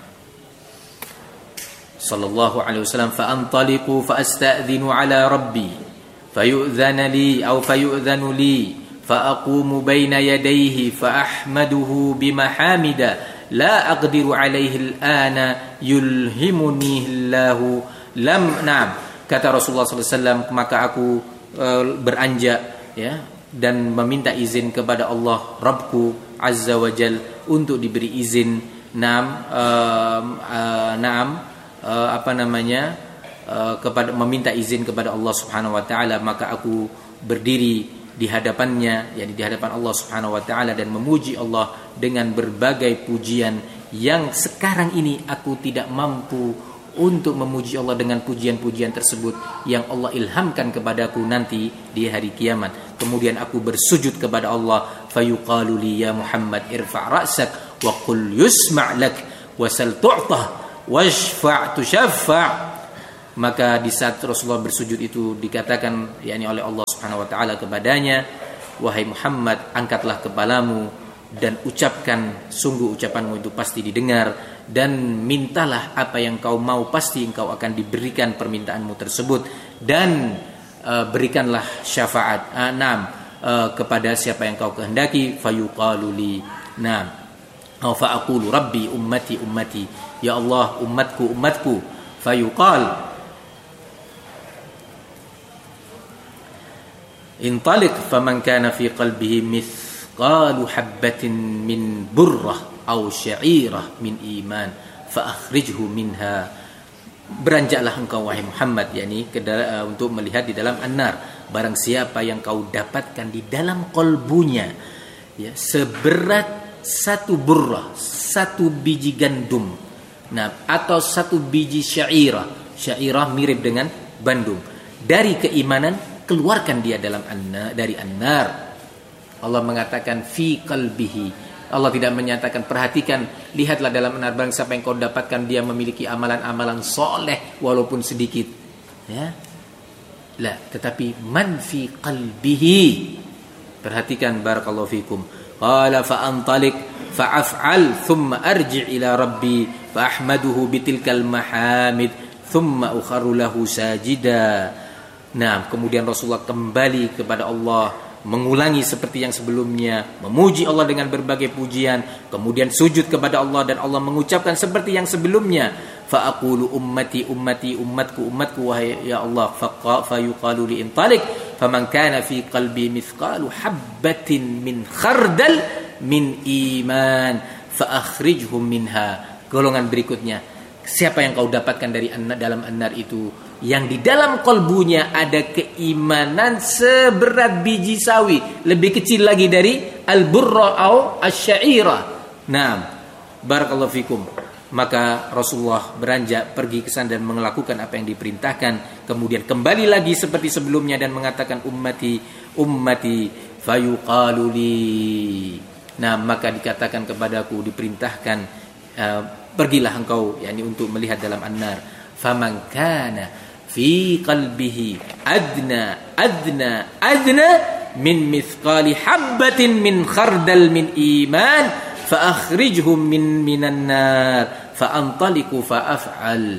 sallallahu alaihi wasallam, fa antaliqu fa asta'dhinu ala rabbi fayu'dhana li aw fayu'dhanu li fa aqumu baina yadayhi fa ahmaduhu bimahamida la aqdiru alaihi al-ana yulhimuni Allahu lam. Na'am, kata Rasulullah sallallahu alaihi wasallam, maka aku uh, beranjak, ya, dan meminta izin kepada Allah Rabbku Azza wa Jal untuk diberi izin, naam, uh, uh, naam, uh, apa namanya, uh, kepada meminta izin kepada Allah Subhanahu wa taala. Maka aku berdiri di hadapannya, yakni di hadapan Allah Subhanahu wa taala, dan memuji Allah dengan berbagai pujian yang sekarang ini aku tidak mampu untuk memuji Allah dengan pujian-pujian tersebut yang Allah ilhamkan kepadaku nanti di hari kiamat. Kemudian aku bersujud kepada Allah, fayuqalu li ya Muhammad irfa' ra'sak wa qul yusma' lak wasal tu'tah washfa' tushaffa'. Maka di saat Rasulullah bersujud itu dikatakan yakni oleh Allah Subhanahu wa taala kepadanya, wahai Muhammad, angkatlah kepalamu dan ucapkan, sungguh ucapanmu itu pasti didengar, dan mintalah apa yang kau mau, pasti engkau akan diberikan permintaanmu tersebut, dan uh, berikanlah syafaat uh, naam uh, kepada siapa yang kau kehendaki. Fayuqalu li naam aw fa'aqulu rabbi ummati ummati, ya Allah umatku umatku. Fayuqal intaliq faman kana fi qalbihi mithqalu habatin min burrah aw sya'irah min iman fa akhrijhu minha. Beranjaklah engkau wahai Muhammad, yakni uh, untuk melihat di dalam an-nar, barang siapa yang kau dapatkan di dalam kolbunya ya seberat satu burrah, satu biji gandum, nah atau satu biji sya'irah. Sya'irah mirip dengan bandung, dari keimanan, keluarkan dia dalam anna, dari an-nar. Allah mengatakan fi qalbihi. Allah tidak menyatakan perhatikan, lihatlah dalam an-nar barang siapa yang kau dapatkan dia memiliki amalan-amalan soleh walaupun sedikit. Ya. La, tetapi man fi qalbihi. Perhatikan barakallahu fikum. Qala fa antaliq fa af'al thumma arji' ila rabbi fa ahmaduhu bitilkal mahamid thumma ukharu lahu sajida. Nah, kemudian Rasulullah kembali kepada Allah, mengulangi seperti yang sebelumnya, memuji Allah dengan berbagai pujian, kemudian sujud kepada Allah, dan Allah mengucapkan seperti yang sebelumnya. Fa aqulu ummati ummati ummatku ummatku wahai ya Allah. Fa yuqalu li intaliq faman kana fi qalbi mithqalu habbatin min khardal min iman fa akhrijhum minha. Golongan berikutnya, siapa yang kau dapatkan dari dalam an-nar itu yang di dalam kolbunya ada keimanan seberat biji sawi, lebih kecil lagi dari al-burra atau asy-sya'ira. Naam, barakallahu fikum. Maka Rasulullah beranjak pergi ke sana dan melakukan apa yang diperintahkan, kemudian kembali lagi seperti sebelumnya dan mengatakan ummati ummati fayuqalu li. Nah, maka dikatakan kepadaku, diperintahkan, uh, pergilah engkau yakni untuk melihat dalam an-nar. Faman kana fi qalbihi adna adna adna min mithqali habbatin min khardal min iman fa akhrijhum min minan nar fa antaliqu fa af'al.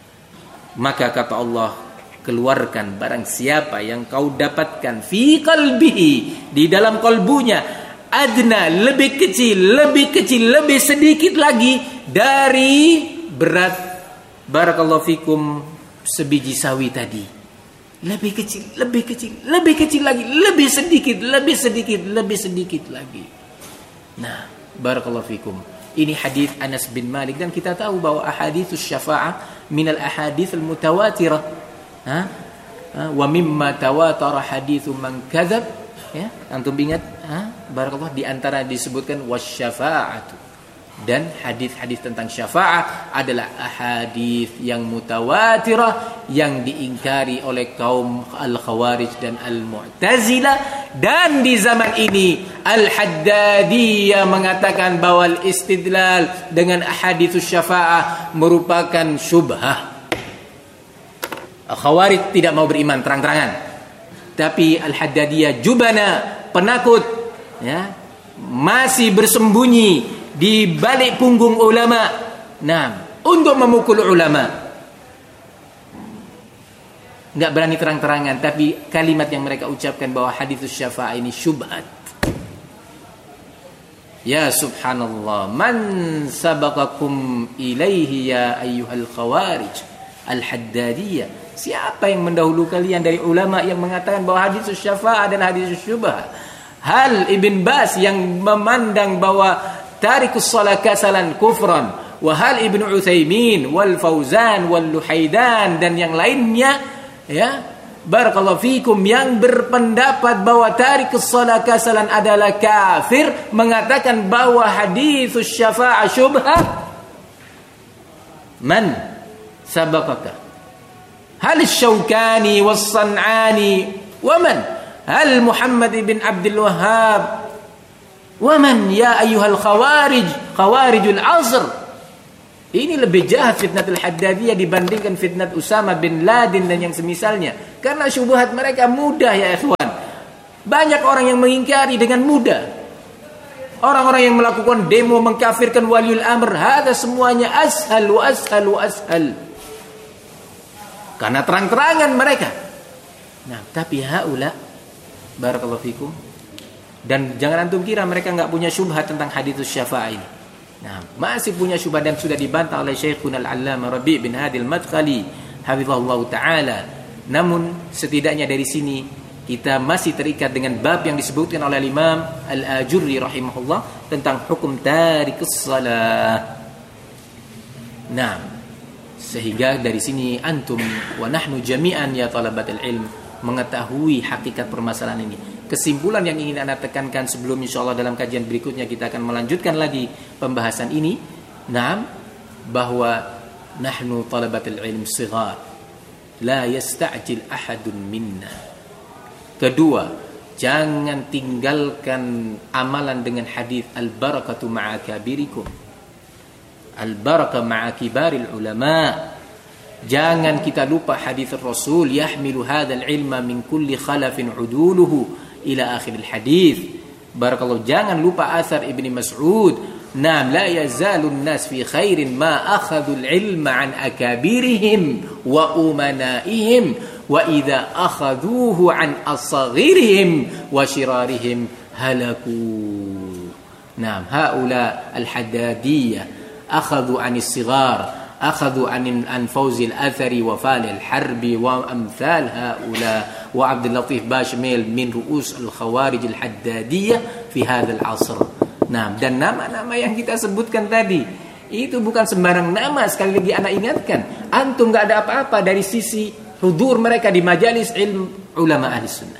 Maka kata Allah, keluarkan barang siapa yang kau dapatkan fi qalbihi, di dalam kolbunya, adna, lebih kecil, lebih kecil, lebih sedikit lagi dari berat barakallahu fikum sebiji sawi tadi. Lebih kecil, lebih kecil, lebih kecil lagi, lebih sedikit, lebih sedikit, lebih sedikit lagi. Nah, barakallahu fikum. Ini hadis Anas bin Malik, dan kita tahu bahwa ahaditsus syafa'ah minal ahadits al-mutawatirah. Ha? Wa mimma tawatara haditsu man kadzab. Ya, antum ingat? Ha? Barakallahu, di antara disebutkan wasyafa'atu. Dan hadis-hadis tentang syafaat adalah ahadis yang mutawatirah yang diingkari oleh kaum al-Khawarij dan al-Mu'tazilah. Dan di zaman ini Al-Haddadiyah mengatakan bahwa istidlal dengan ahadits syafaat merupakan syubhah. Al-Khawarij tidak mau beriman terang-terangan, tapi Al-Haddadiyah jubana, penakut, ya, masih bersembunyi di balik punggung ulama, nah, untuk memukul ulama. Enggak berani terang-terangan, tapi kalimat yang mereka ucapkan bahwa hadits syafa'a ini syubhat. Ya subhanallah, man sabaqakum ilaihi ya ayyuhal khawarij al-haddadiyah. Siapa yang mendahului kalian dari ulama yang mengatakan bahwa hadits syafa'a adalah hadits syubhat? Hal Ibn Bas yang memandang bahwa tarikus shalah kasalan kufran, wa hal Ibnu Utsaimin wal Fauzan wal Luhaidan dan yang lainnya, ya, barakallahu fikum, yang berpendapat bahwa tarikus shalah kasalan adalah kafir, mengatakan bahwa haditsus syafa'ah syubhah. Man sabaqaka? Hal Syaukani was San'ani wa man? Hal Muhammad ibn Abdul Wahhab? Waman ya ayyuhal khawarij khawarijul asr. Ini lebih jahat fitnatul Haddadiyah dibandingkan fitnat Usama bin Laden dan yang semisalnya. Karena syubhat mereka mudah ya ikhwan. Banyak orang yang mengingkari dengan mudah. Orang-orang yang melakukan demo mengkafirkan waliul amr, hada semuanya ashal wa ashal wa ashal. Karena terang-terangan mereka. Nah, tapi haula barakallahu fikum. Dan jangan antum kira mereka enggak punya syubhat tentang hadits syafa'a ini. Nah, masih punya syubhat dan sudah dibantah oleh Syekhuna Al-Allamah Rabi' bin Hadi Al-Madkhali hafizahullah taala. Namun setidaknya dari sini kita masih terikat dengan bab yang disebutkan oleh Imam Al-Ajurri rahimahullah tentang hukum tarikus shalah. Nah, sehingga dari sini antum wa nahnu jami'an ya talabatul ilm mengetahui hakikat permasalahan ini. Kesimpulan yang ingin Anda tekankan sebelum insyaallah dalam kajian berikutnya kita akan melanjutkan lagi pembahasan ini. Naam, bahwa nahnu talabatul ilm shighar la yasta'jil ahadun minna. Kedua, jangan tinggalkan amalan dengan hadis al-barakatu ma'a kabirikum. Al-barakah ma'a kibaril ulama. Jangan kita lupa hadis Rasul yahmilu hadzal ilma min kulli khalafin uduluhu ila akhiril hadis. Barakallahu, jangan lupa asar Ibni Mas'ud, nam la yazalun nas fi khairin ma akhadul ilma an akabirihim wa umanaihim wa idza akhaduhu an asghirihim wa shirarihim halaku. Nam haula al-haddadiyah akhadhu an as-sighar أخذوا عن عن فوز الأثري وفال الحرب وأمثال هؤلاء وعبد اللطيف باشميل من رؤوس الخوارج الحدادية في هذا العصر. Nah, dan nama-nama yang kita sebutkan tadi itu bukan sembarang nama. Sekali lagi anak ingatkan, antum nggak ada apa-apa dari sisi hudur mereka di majalis ilmu ulama ahli sunnah.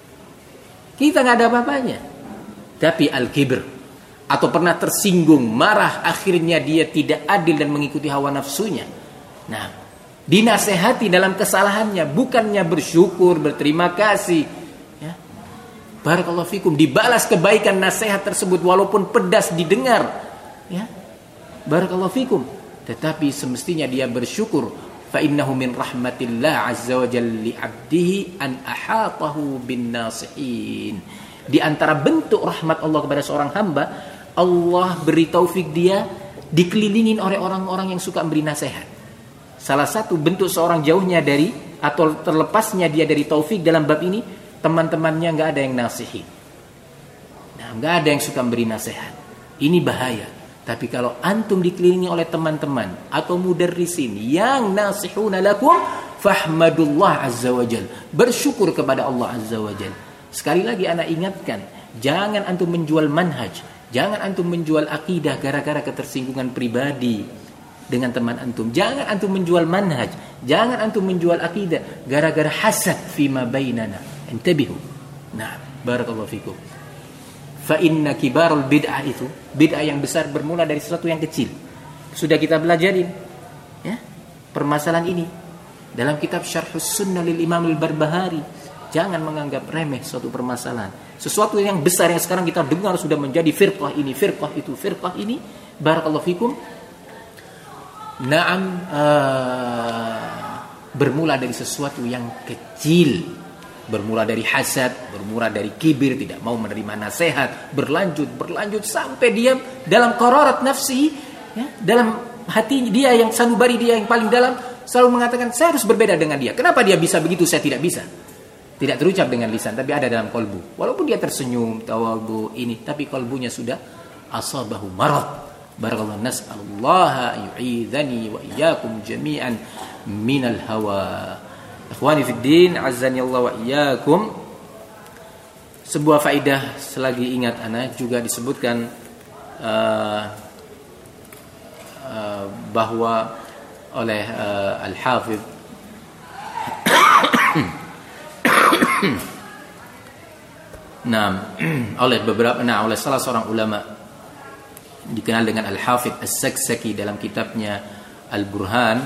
Kita nggak ada apa-apanya. Tapi al-kibr atau pernah tersinggung, marah, akhirnya dia tidak adil dan mengikuti hawa nafsunya. Nah, dinasehati dalam kesalahannya, bukannya bersyukur, berterima kasih, ya. Barakallahu fikum, dibalas kebaikan nasihat tersebut walaupun pedas didengar, ya. Barakallahu fikum. Tetapi semestinya dia bersyukur. Fa innahu min rahmatillah azza wa jalla li 'abdihi an ahatahu bin nasihin. Di antara bentuk rahmat Allah kepada seorang hamba, Allah beri taufik dia dikelilingin oleh orang-orang yang suka memberi nasihat. Salah satu bentuk seorang jauhnya dari atau terlepasnya dia dari taufik dalam bab ini, teman-temannya nggak ada yang nasihin. Nah, nggak ada yang suka memberi nasihat. Ini bahaya. Tapi kalau antum dikelilingi oleh teman-teman atau mudarrisin yang nasihuna lakum, fahmadullah azza wajal. Bersyukur kepada Allah azza wajal. Sekali lagi anak ingatkan, jangan antum menjual manhaj, jangan antum menjual akidah gara-gara ketersinggungan pribadi dengan teman antum. Jangan antum menjual manhaj, jangan antum menjual akidah gara-gara hasad fima bainana. Intabihu. Nah, barakallahu fikum. Fa inna kibarul bid'ah itu, bid'ah yang besar bermula dari sesuatu yang kecil. Sudah kita belajarin ya, permasalahan ini dalam kitab Syarhus Sunnah lil Imam Al-Barbahari. Jangan menganggap remeh suatu permasalahan. Sesuatu yang besar yang sekarang kita dengar sudah menjadi firqah ini, firqah itu, firqah ini. Barakallahu fikum. Naam, uh, bermula dari sesuatu yang kecil. Bermula dari hasad, bermula dari kibir, tidak mau menerima nasihat, berlanjut, berlanjut sampai dia dalam qararat nafsi, ya, dalam hati dia yang sanubari dia yang paling dalam selalu mengatakan saya harus berbeda dengan dia. Kenapa dia bisa begitu, saya tidak bisa? Tidak terucap dengan lisan, tapi ada dalam kolbu. Walaupun dia tersenyum, tawadhu ini, tapi kolbunya sudah asabahu marad. Barakallahu, nas'alullaha yu'idhani wa iyyakum jami'an minal hawa. Ikhwani fid din, azzani Allah wa iyyakum. Sebuah faedah selagi ingat ana juga disebutkan uh, uh, bahwa oleh uh, Al-Hafidh nah, oleh beberapa nah oleh salah seorang ulama dikenal dengan Al-Hafidh As-Saksaki dalam kitabnya Al-Burhan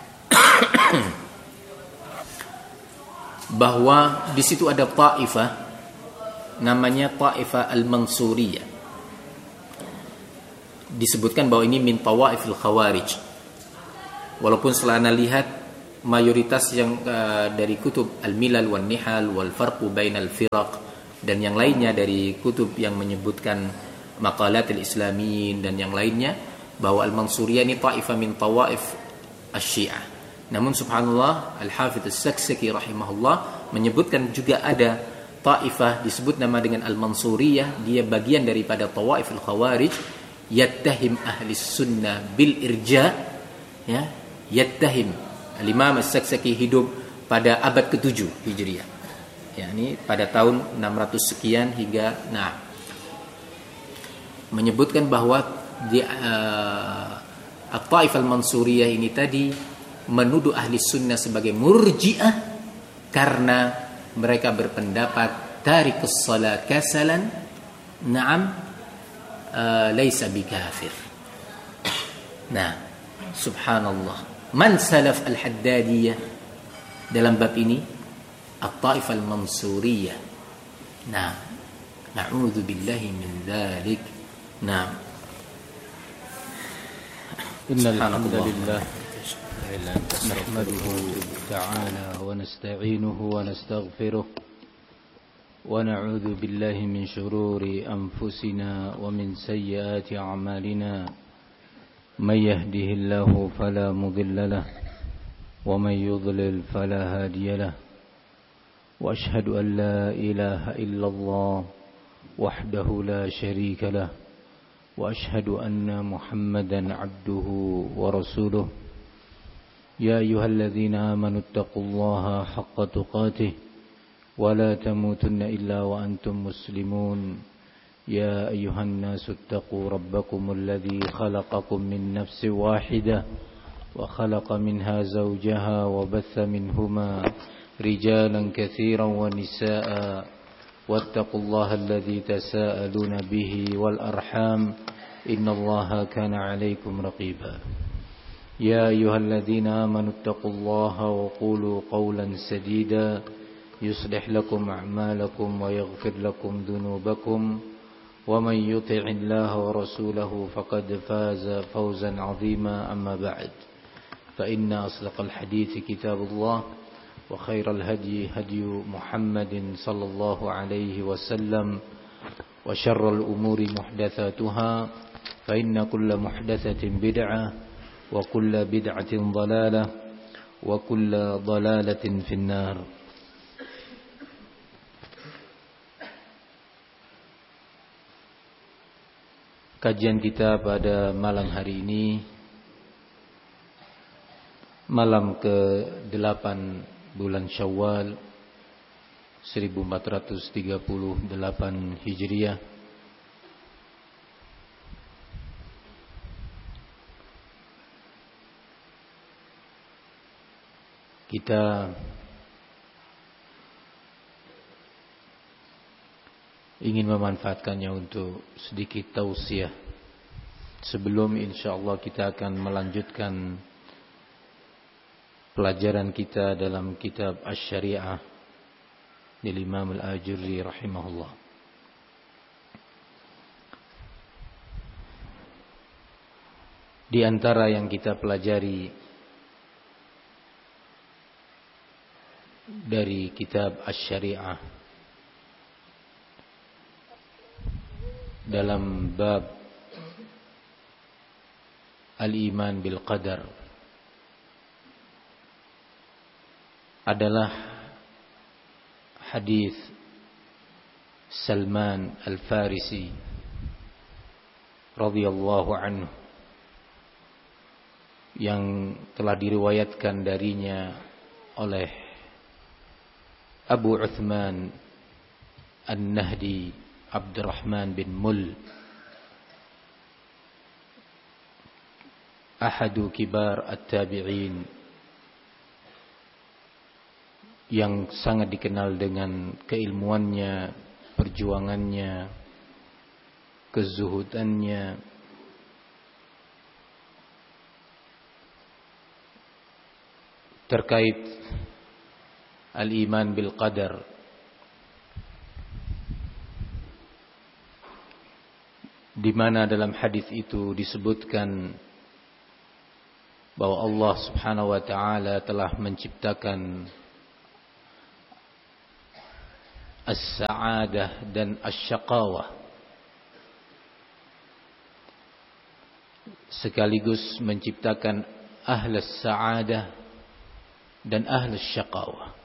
bahwa di situ ada taifah namanya taifah Al-Mansuriyah. disebutkan bahwa ini min tawaifil khawarij. Walaupun setelah Anda lihat mayoritas yang uh, dari kutub Al-Milal wan Nihal wal Farqu bainal Firaq dan yang lainnya dari kutub yang menyebutkan Maqalatil Islamiyin dan yang lainnya bahwa Al-Mansuriyah ini taifah min tawaif Asy-Syiah. Namun subhanallah Al-Hafidz As-Saksaki rahimahullah menyebutkan juga ada taifah disebut nama dengan Al-Mansuriyah, dia bagian daripada tawaifil khawarij, yattahim ahli sunnah bil irja, ya, yattahim. Al-Imam As-Saksaki hidup pada abad ketujuh Hijriah. Ya, ini pada tahun enam ratus sekian hingga nah menyebutkan bahwa di uh, At-Taifah Al-Mansuriyah ini tadi menuduh ahli sunnah sebagai murji'ah karena mereka berpendapat tarikus salat kasalan na'am uh, laisa bikafir. Nah, subhanallah. Man salaf al-Haddadiyah dalam bab ini At-Taifah Al-Mansuriyah. Nah, na'udzu billahi min dzalik. Nah, innal hamdalillah nahmaduhu ta'ala wa nasta'inuhu wa nastaghfiruh wa na'udzu billahi min shururi anfusina wa min sayyiati a'malina. من يهده الله فلا مضل له ومن يضلل فلا هادي له وأشهد أن لا إله إلا الله وحده لا شريك له وأشهد أن محمدا عبده ورسوله يا أيها الذين آمنوا اتقوا الله حق تقاته ولا تموتن إلا وأنتم مسلمون يا أيها الناس اتقوا ربكم الذي خلقكم من نفس واحدة وخلق منها زوجها وبث منهما رجالا كثيرا ونساء واتقوا الله الذي تساءلون به والأرحام إن الله كان عليكم رقيبا يا أيها الذين آمنوا اتقوا الله وقولوا قولا سديدا يصلح لكم أعمالكم ويغفر لكم ذنوبكم ومن يطع الله ورسوله فقد فاز فوزا عظيما أما بعد فإن أصدق الحديث كتاب الله وخير الهدي هدي محمد صلى الله عليه وسلم وشر الأمور محدثاتها فإن كل محدثة بدعة وكل بدعة ضلالة وكل ضلالة في النار. Kajian kita pada malam hari ini, malam ke delapan bulan Syawal seribu empat ratus tiga puluh delapan Hijriah, kita ingin memanfaatkannya untuk sedikit tausiah sebelum insyaallah kita akan melanjutkan pelajaran kita dalam kitab Asy-Syari'ah dari Imam Al-Ajurri rahimahullah. Di antara yang kita pelajari dari kitab Asy-Syari'ah dalam bab al-iman bil qadar adalah hadis Salman Al-Farisi radhiyallahu anhu yang telah diriwayatkan darinya oleh Abu Uthman An-Nahdi Abdurrahman bin Mul, ahadu kibar at-tabi'in, yang sangat dikenal dengan keilmuannya, perjuangannya, kezuhudannya, terkait al-iman bil qadar. di mana dalam hadis itu disebutkan bahwa Allah Subhanahu wa taala telah menciptakan as-sa'adah dan asy-syaqawah, sekaligus menciptakan ahlus sa'adah dan ahlus syaqawah.